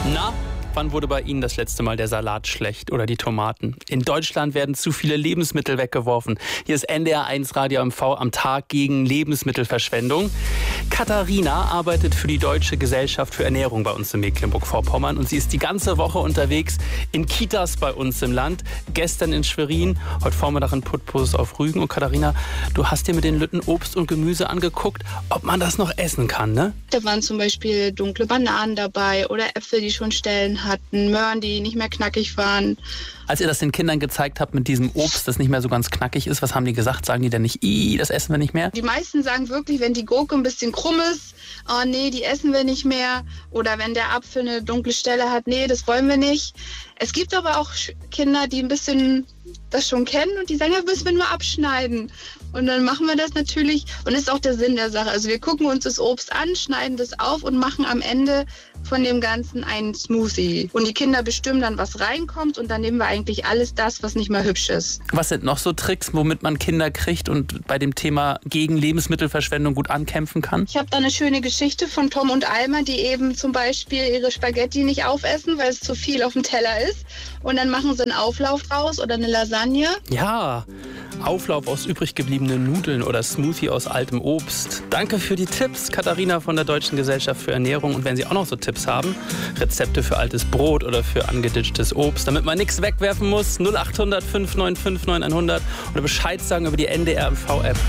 Na, wann wurde bei Ihnen das letzte Mal der Salat schlecht oder die Tomaten? In Deutschland werden zu viele Lebensmittel weggeworfen. Hier ist NDR 1 Radio MV am Tag gegen Lebensmittelverschwendung. Katharina arbeitet für die Deutsche Gesellschaft für Ernährung bei uns in Mecklenburg-Vorpommern und sie ist die ganze Woche unterwegs in Kitas bei uns im Land. Gestern in Schwerin, heute Vormittag in Putbus auf Rügen. Und Katharina, du hast dir mit den Lütten Obst und Gemüse angeguckt, ob man das noch essen kann, ne? Da waren zum Beispiel dunkle Bananen dabei oder Äpfel, die schon Stellen hatten, Möhren, die nicht mehr knackig waren. Als ihr das den Kindern gezeigt habt mit diesem Obst, das nicht mehr so ganz knackig ist, was haben die gesagt? Sagen die denn nicht, das essen wir nicht mehr? Die meisten sagen wirklich, wenn die Gurke ein bisschen krumm ist, oh nee, die essen wir nicht mehr. Oder wenn der Apfel eine dunkle Stelle hat, nee, das wollen wir nicht. Es gibt aber auch Kinder, die ein bisschen das schon kennen und die sagen, ja, müssen wir nur abschneiden. Und dann machen wir das natürlich und das ist auch der Sinn der Sache. Also wir gucken uns das Obst an, schneiden das auf und machen am Ende von dem Ganzen einen Smoothie. Und die Kinder bestimmen dann, was reinkommt und dann nehmen wir eigentlich alles das, was nicht mehr hübsch ist. Was sind noch so Tricks, womit man Kinder kriegt und bei dem Thema gegen Lebensmittelverschwendung gut ankämpfen kann? Ich habe da eine schöne Geschichte von Tom und Alma, die eben zum Beispiel ihre Spaghetti nicht aufessen, weil es zu viel auf dem Teller ist. Und dann machen sie einen Auflauf draus oder eine Lasagne. Ja, Auflauf aus übrig gebliebenen Nudeln oder Smoothie aus altem Obst. Danke für die Tipps, Katharina von der Deutschen Gesellschaft für Ernährung. Und wenn Sie auch noch so Tipps haben, Rezepte für altes Brot oder für angeditschtes Obst, damit man nichts wegwerfen muss, 0800 595 9100 oder Bescheid sagen über die NDR MV-App.